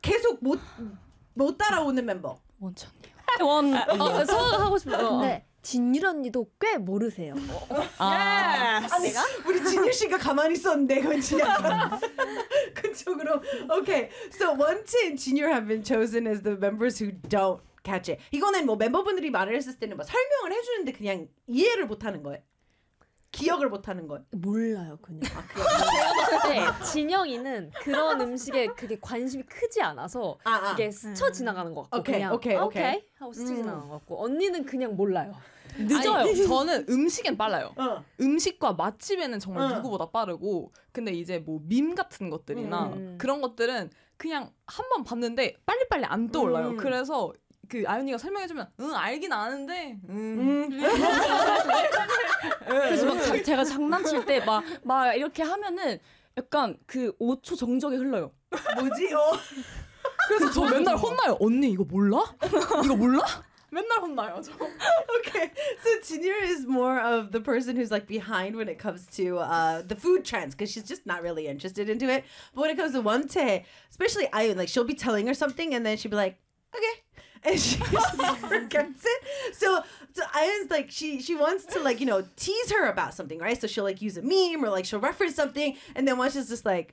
계속 못 따라오는 멤버. 원천이요. 서아가 하고 싶어요. 근데 진율 언니도 꽤 모르세요. 아니, 우리 진율 씨가 가만히 있었는데 그건 진짜 그쪽으로. Okay, so 원채 and 진율 have been chosen as the members who don't catch it. 이거는 뭐 멤버분들이 말을 했을 때는 뭐 설명을 해주는데 그냥 이해를 못하는 거예요. 기억을 못하는 거예요. 몰라요, 그냥. 제가 봤을 때 진영이는 그런 음식에 그게 관심이 크지 않아서 이게 스쳐 지나가는 것 같고 그냥 오케이 하고 스쳐 지나가는 것 같고 언니는 그냥 몰라요. 늦어요. 아니, 저는 음식엔 빨라요. 음식과 맛집에는 정말 누구보다 빠르고 근데 이제 뭐 밈 같은 것들이나 그런 것들은 그냥 한 번 봤는데 빨리빨리 안 떠올라요. 그래서 그 아윤이가 설명해주면 알긴 아는데 그래서 막 제가 장난칠 때 막 이렇게 하면은 약간 그 5초 정적이 흘러요. 뭐지? 그래서 저 맨날 혼나요. 언니 이거 몰라? 이거 몰라? 맨날 혼나요. 저. Okay, so Jinir is more of the person who's like behind when it comes to the food trends because she's just not really interested into it. But when it comes to Wontae, especially Ayun, like she'll be telling her something and then she'll be like, okay. And she just forgets it. So Ayun's like, she wants to like, you know, tease her about something, right? So she'll like use a meme or like she'll reference something. And then once she's just like,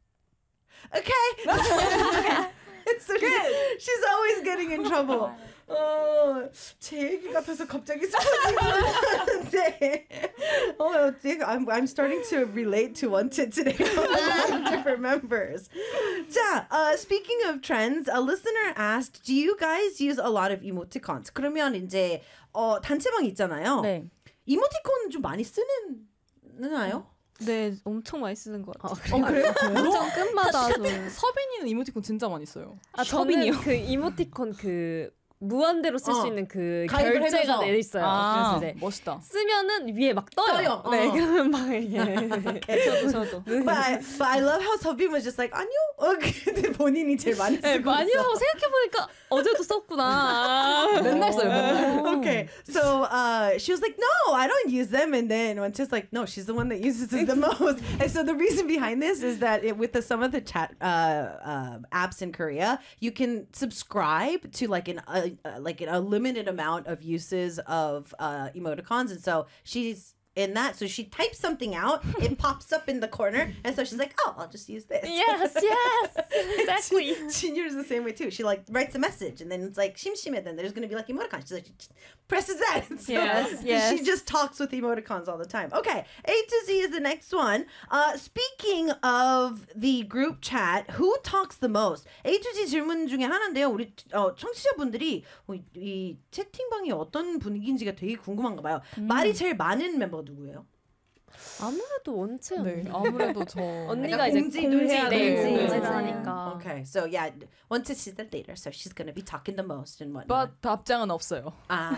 okay. So she's always getting in trouble. 제 얘기 같아서 갑자기 스포츠인데 I'm starting to relate to Wanted today. Different members. 자, speaking of trends, a listener asked, do you guys use a lot of emoticons? 그러면 이제 단체방 있잖아요. 네. 이모티콘 좀 많이 쓰나요? 네, 엄청 많이 쓰는 것 같아요. 그래요? 엄청 끝마다 서빈이는 이모티콘 진짜 많이 써요. 저는 그 이모티콘 그 무한대로 쓸 수 있는 그 가입을 결제가 해줘서. 돼 있어요. 그래서 이제 멋있다. 쓰면은 위에 막 떠요. 네, 그러면 막 이게 저도. But I love how Seobin was just like, 아니요. 근데 본인이 제일 많이 쓰고 있어. 많이 하고 생각해보니까 어제도 썼구나. 맨날 써요. 맨날. Okay, so she was like, no, I don't use them. And then when just like, no, she's the one that uses it the most. And so the reason behind this is that with some of the chat apps in Korea, you can subscribe to like a limited amount of uses of emoticons. And so she's in that. So she types something out, it pops up in the corner. And so she's like, oh, I'll just use this. Yes, exactly. Jinyo's the same way too. She like writes a message and then it's like 심심해. Then there's gonna be like emoticons. She's like, she presses that. So Yes. she just talks with emoticons all the time. Okay, A to Z is the next one. Speaking of the group chat, who talks the most? A to Z 질문 중에 하나인데요. 우리 청취자분들이 이 채팅방이 어떤 분위기인지가 되게 궁금한가 봐요. 말이 제일 많은 멤버 누구예요? 아무래도 원체 언니. 네, 아무래도 저 언니가 이제 공지도 해야 되고. 공지를 하니까. Okay, so yeah, once she's the leader, so she's gonna be talking the most and whatnot. But 답장은 없어요.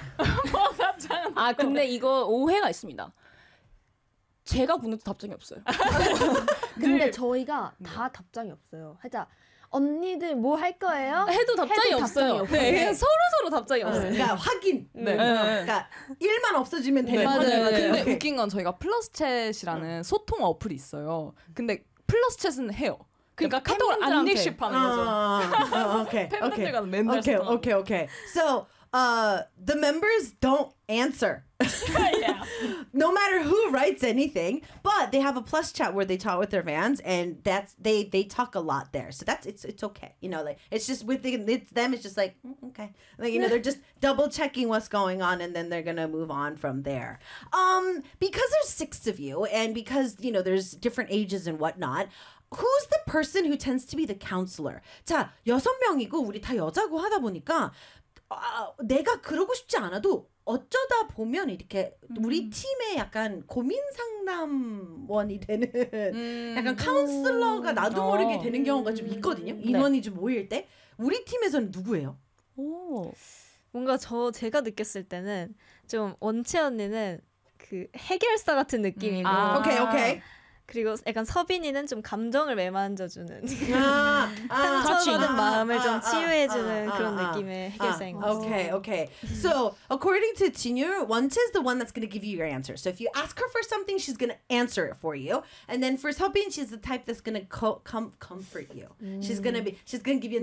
근데 이거 오해가 있습니다. 제가 보내도 답장이 없어요. 근데 저희가 다 답장이 없어요. 하자. 언니들 뭐 할 거예요? 해도 답장이 없어요. 네, 그냥 서로 답장이 없어요. 그러니까 확인. 네. 그러니까 일만 없어지면 되는 네. 거죠. 근데 오케이. 웃긴 건 저희가 플러스챗이라는 소통 어플이 있어요. 근데 플러스챗은 해요. 그러니까 카톡을 안 팬분들한테. 닉십하는 거죠. Okay. 팬분들과 맨날 Okay. 소통하고. Okay. So, the members don't answer. No matter who writes anything, but they have a plus chat where they talk with their fans, and that's they talk a lot there. So it's okay. You know, like it's just it's them. It's just like okay, like you know they're just double checking what's going on, and then they're gonna move on from there. Because there's 6 of you, and because you know there's different ages and whatnot. Who's the person who tends to be the counselor? 자, 6명이고 우리 다 여자고 하다 보니까 내가 그러고 싶지 않아도 어쩌다 보면 이렇게 우리 팀의 약간 고민 상담원이 되는 약간 카운슬러가 나도 모르게 되는 경우가 좀 있거든요. 인원이 좀 모일 때. 우리 팀에서는 누구예요? 뭔가 제가 느꼈을 때는 좀 원채 언니는 그 해결사 같은 느낌이고 오케이. 그리고 약간 서빈이는 좀 감정을 매만져주는 상처받은 상처받은 마음을 좀 치유해주는 그런 느낌의 해결사인 것 같아요. Okay. So, according to Jinyu, Wonche is the one that's going to give you your answer. So, if you ask her for something, she's going to answer it for you. And then for Seobin, she's the type that's going to comfort you. She's going to give you